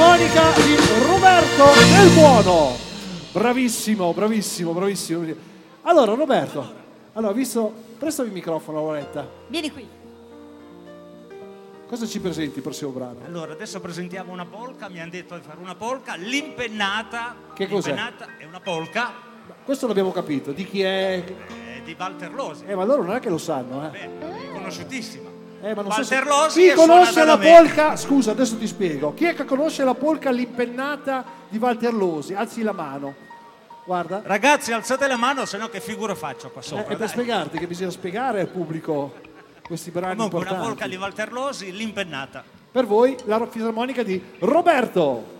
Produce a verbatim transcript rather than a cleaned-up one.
fisarmonica di Roberto Del Buono. Bravissimo, bravissimo, bravissimo. Allora, Roberto, allora, visto, prestami il microfono, Loretta. Vieni qui. Cosa ci presenti il prossimo brano? Allora, adesso presentiamo una polka, mi hanno detto di fare una polka, l'impennata. Che cos'è? L'impennata è una polka. Questo l'abbiamo capito, di chi è? Eh, di Walter Losi. Eh, ma loro non è che lo sanno, eh. Beh, conosciutissima. Eh, ma non Walter so se... Losi Chi è conosce suonata la da me. polka? Scusa, adesso ti spiego. Chi è che conosce la polka l'impennata di Walter Losi? Alzi la mano. Guarda. Ragazzi, alzate la mano, se no che figura faccio qua Eh, sopra. è per dai. spiegarti che bisogna spiegare al pubblico questi brani Comunque, una importanti. polka di Walter Losi, l'impennata. Per voi la fisarmonica di Roberto.